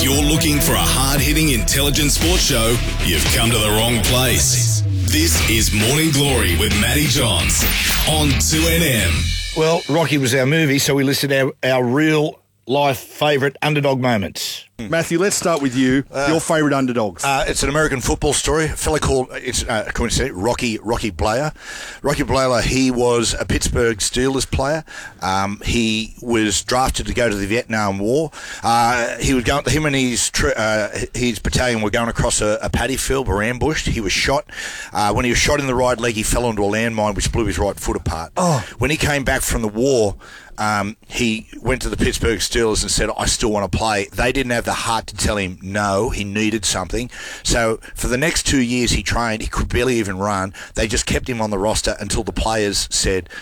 you're looking for a hard-hitting, intelligent sports show, you've come to the wrong place. This is Morning Glory with Matty Johns on 2NM. Well, Rocky was our movie, so we listed our real-life favourite underdog moments. Matthew, let's start with you. Your favourite underdogs. It's an American football story. A fella called Rocky Blair. Rocky Blair, he was a Pittsburgh Steelers player. He was drafted to go to the Vietnam War. Him and his battalion were going across a paddy field, were ambushed. He was shot. When he was shot in the right leg, he fell onto a landmine which blew his right foot apart. When he came back from the war, he went to the Pittsburgh Steelers and said, I still want to play. They didn't have the heart to tell him no, he needed something. So for the next 2 years he trained, he could barely even run. They just kept him on the roster until the players said,